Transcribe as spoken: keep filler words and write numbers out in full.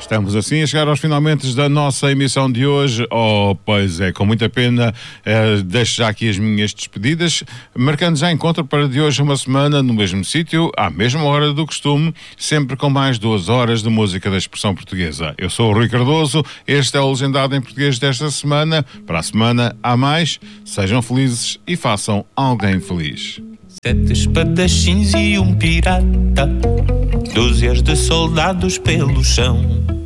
Estamos assim a chegar aos finalmente da nossa emissão de hoje. Oh, pois é, com muita pena, eh, deixo já aqui as minhas despedidas, marcando já encontro para de hoje uma semana no mesmo sítio, à mesma hora do costume, sempre com mais duas horas de música da expressão portuguesa. Eu sou o Rui Cardoso, este é o Legendado em Português desta semana. Para a semana há mais, sejam felizes e façam alguém feliz. Sete espadachins e um pirata, dúzias de soldados pelo chão.